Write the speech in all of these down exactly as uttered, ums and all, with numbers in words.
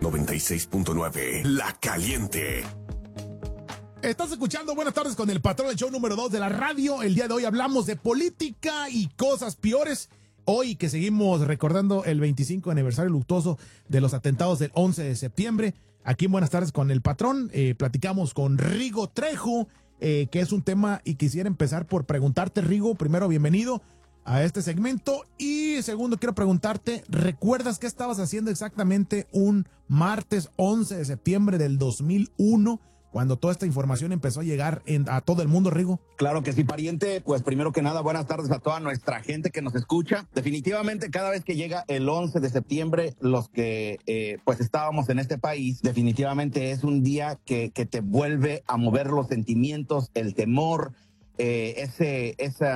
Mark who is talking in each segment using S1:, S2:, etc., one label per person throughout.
S1: noventa y seis punto nueve, La Caliente.
S2: Estás escuchando Buenas Tardes con el Patrón, el show número dos de la radio. El día de hoy hablamos de política y cosas peores. Hoy que seguimos recordando el veinticinco aniversario luctuoso de los atentados del once de septiembre. Aquí en Buenas Tardes con el Patrón, eh, platicamos con Rigo Trejo, eh, que es un tema, y quisiera empezar por preguntarte, Rigo, primero, bienvenido a este segmento, y segundo, quiero preguntarte, ¿recuerdas qué estabas haciendo exactamente un martes once de septiembre del dos mil uno? Cuando toda esta información empezó a llegar en, a todo el mundo, Rigo.
S3: Claro que sí, pariente. Pues primero que nada, buenas tardes a toda nuestra gente que nos escucha. Definitivamente, cada vez que llega el once de septiembre, los que eh, pues estábamos en este país, definitivamente es un día que, que te vuelve a mover los sentimientos, el temor, eh, ese, ese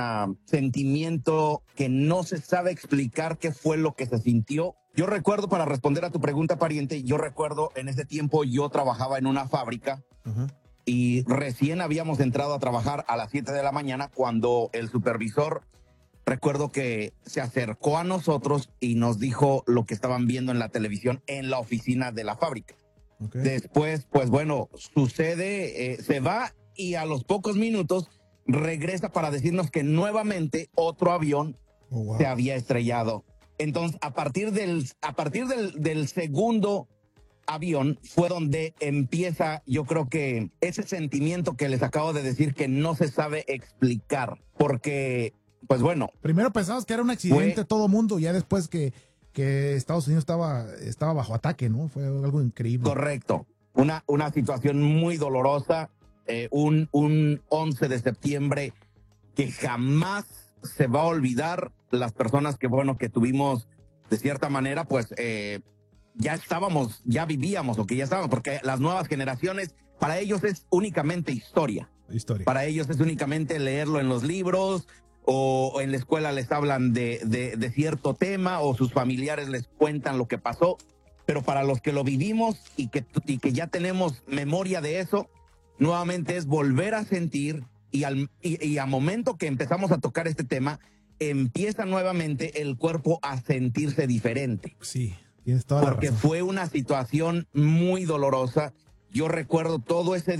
S3: sentimiento que no se sabe explicar qué fue lo que se sintió. Yo recuerdo, para responder a tu pregunta, pariente, yo recuerdo en ese tiempo yo trabajaba en una fábrica. Uh-huh. Y recién habíamos entrado a trabajar a las siete de la mañana cuando el supervisor, recuerdo que se acercó a nosotros y nos dijo lo que estaban viendo en la televisión en la oficina de la fábrica. Okay. Después, pues bueno, sucede, eh, se va y a los pocos minutos regresa para decirnos que nuevamente otro avión oh, wow. se había estrellado. Entonces, a partir del, a partir del, del segundo avión fue donde empieza, yo creo que ese sentimiento que les acabo de decir que no se sabe explicar, porque, pues bueno.
S2: Primero pensamos que era un accidente fue, todo mundo, ya después que, que Estados Unidos estaba, estaba bajo ataque, ¿no? Fue algo increíble.
S3: Correcto. Una, una situación muy dolorosa, eh, un, un once de septiembre que jamás se va a olvidar. Las personas que, bueno, que tuvimos de cierta manera, pues, eh, ya estábamos, ya vivíamos o que ya estábamos, porque las nuevas generaciones, para ellos es únicamente historia.
S2: Historia.
S3: Para ellos es únicamente leerlo en los libros o, o en la escuela les hablan de, de, de cierto tema o sus familiares les cuentan lo que pasó. Pero para los que lo vivimos y que, y que ya tenemos memoria de eso, nuevamente es volver a sentir y al y, y a momento que empezamos a tocar este tema, empieza nuevamente el cuerpo a sentirse diferente.
S2: Sí. Tienes toda la
S3: Porque
S2: razón.
S3: Fue una situación muy dolorosa. Yo recuerdo todo ese